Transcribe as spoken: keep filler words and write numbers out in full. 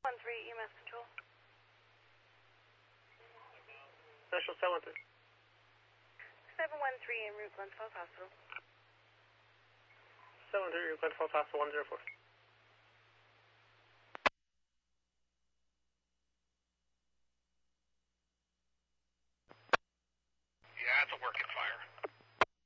one three E M S control. National seven one three. seven one three en route Glens Falls Hospital. seven one three Glens Falls Hospital one zero four. Yeah, it's a working.